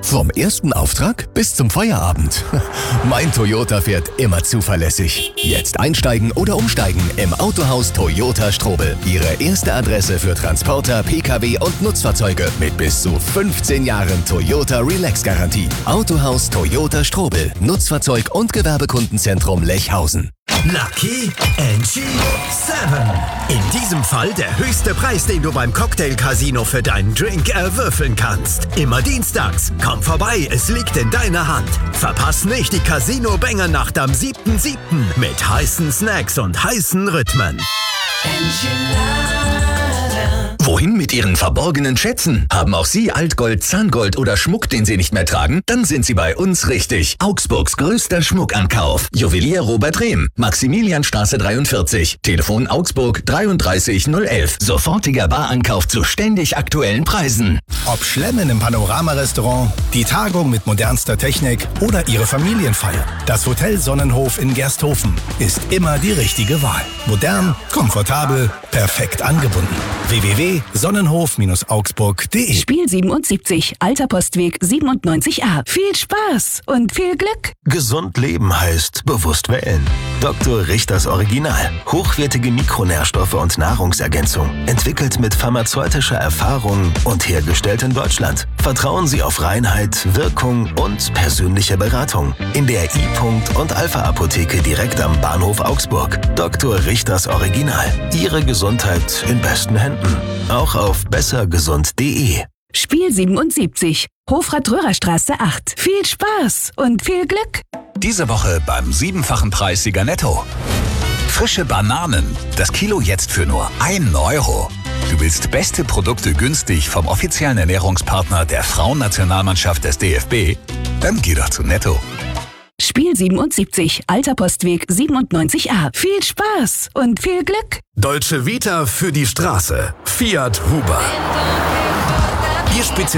Vom ersten Auftrag bis zum Feierabend. Mein Toyota fährt immer zuverlässig. Jetzt einsteigen oder umsteigen im Autohaus Toyota Strobel. Ihre erste Adresse für Transporter, Pkw und Nutzfahrzeuge mit bis zu 15 Jahren Toyota Relax-Garantie. Autohaus Toyota Strobel. Nutzfahrzeug- und Gewerbekundenzentrum Lechhausen. Lucky NG 7. In diesem Fall der höchste Preis, den du beim Cocktail-Casino für deinen Drink erwürfeln kannst. Immer dienstags. Komm vorbei, es liegt in deiner Hand. Verpass nicht die Casino-Banger-Nacht am 7.7. mit heißen Snacks und heißen Rhythmen. Wohin mit Ihren verborgenen Schätzen? Haben auch Sie Altgold, Zahngold oder Schmuck, den Sie nicht mehr tragen? Dann sind Sie bei uns richtig. Augsburgs größter Schmuckankauf. Juwelier Robert Rehm. Maximilianstraße 43. Telefon Augsburg 33011. Sofortiger Barankauf zu ständig aktuellen Preisen. Ob Schlemmen im Panorama-Restaurant, die Tagung mit modernster Technik oder Ihre Familienfeier. Das Hotel Sonnenhof in Gersthofen ist immer die richtige Wahl. Modern, komfortabel, perfekt angebunden. www.sonnenhof-augsburg.de. Spiel 77, Alter Postweg 97a. Viel Spaß und viel Glück. Gesund leben heißt bewusst wählen. Dr. Richters Original. Hochwertige Mikronährstoffe und Nahrungsergänzung. Entwickelt mit pharmazeutischer Erfahrung und hergestellt in Deutschland. Vertrauen Sie auf Reinheit, Wirkung und persönliche Beratung. In der I-Punkt und Alpha-Apotheke direkt am Bahnhof Augsburg. Dr. Richters Original. Ihre Gesundheit in besten Händen. Auch auf bessergesund.de. Spiel 77, Hofrat-Röhrer-Straße 8. Viel Spaß und viel Glück. Diese Woche beim 7-fachen Preissieger Netto. Frische Bananen. Das Kilo jetzt für nur 1 Euro. Du willst beste Produkte günstig vom offiziellen Ernährungspartner der Frauennationalmannschaft des DFB? Dann geh doch zu Netto. Spiel 77, Alter Postweg 97a. Viel Spaß und viel Glück. Dolce Vita für die Straße. Fiat Huber. Ihr